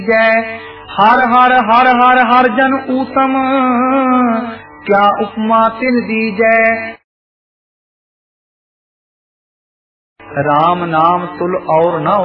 जय हर हर हर हर हर जन ऊतम, क्या उपमा तिन दी जय। राम नाम तुल और न